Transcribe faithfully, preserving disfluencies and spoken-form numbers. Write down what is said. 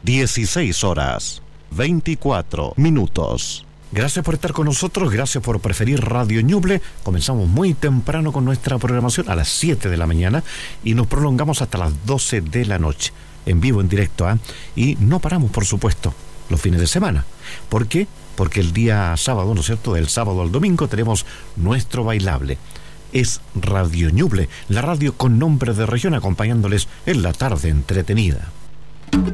dieciséis horas, veinticuatro minutos. Gracias por estar con nosotros, gracias por preferir Radio Ñuble. Comenzamos muy temprano con nuestra programación a las siete de la mañana y nos prolongamos hasta las doce de la noche, en vivo, en directo, ¿eh? Y no paramos, por supuesto, los fines de semana. ¿Por qué? Porque el día sábado, ¿no es cierto?, del sábado al domingo tenemos nuestro bailable. Es Radio Ñuble, la radio con nombre de región, acompañándoles en la tarde entretenida.